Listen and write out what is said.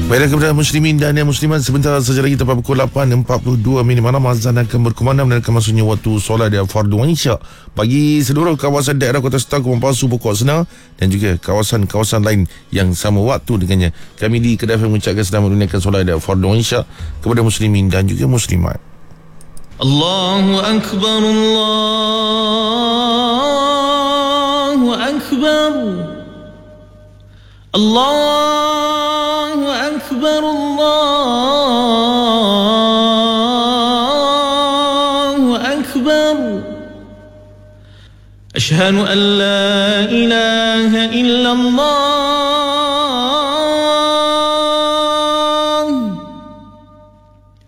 Baiklah kepada muslimin dan yang muslimat, sebentar saja lagi tepat pukul 8.42 malam azan akan berkumandang dan akan masuknya waktu solat fardu Isyak bagi seluruh kawasan daerah Kota Setang, Kuala Pasu, Pokok Senang dan juga kawasan-kawasan lain yang sama waktu dengannya. Kami di Kedah FM mengucapkan selamat menunaikan solat fardu Isyak kepada muslimin dan juga muslimat. Allahu Akbar, Allahu Akbar, Allahu Akbar, Allahu Akbar. Ashhadu an la ilaha illallah